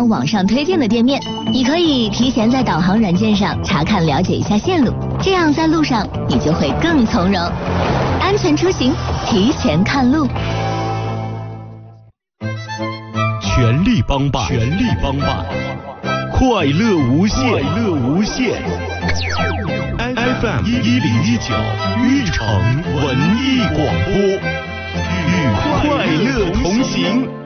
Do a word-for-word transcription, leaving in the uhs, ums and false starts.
商网上推荐的店面，你可以提前在导航软件上查看了解一下线路，这样在路上你就会更从容。安全出行，提前看路。 全力帮办，全力帮办，快乐无限，快乐无限。F M 一一零一九玉城文艺广播，与快乐同行。